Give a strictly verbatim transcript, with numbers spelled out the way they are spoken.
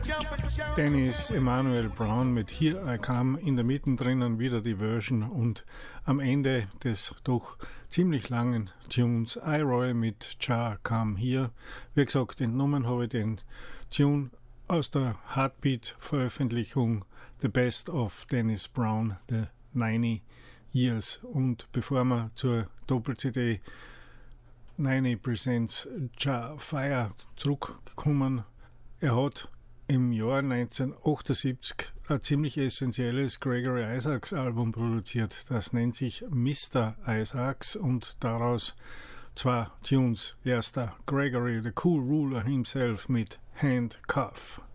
Dennis Emanuel Brown mit Here I Come, in der Mitte drinnen wieder die Version und am Ende des doch ziemlich langen Tunes I Roy mit Ja Come Here. Wie gesagt, entnommen habe ich den Tune aus der Heartbeat-Veröffentlichung The Best of Dennis Brown, The neunzig Years. Und bevor wir zur Doppel-C D neunzig Presents Ja Fire zurückkommen, er hat im Jahr neunzehnhundertachtundsiebzig ein ziemlich essentielles Gregory Isaacs Album produziert. Das nennt sich Mister Isaacs und daraus zwei Tunes. Erster Gregory, the Cool Ruler himself mit Handcuff.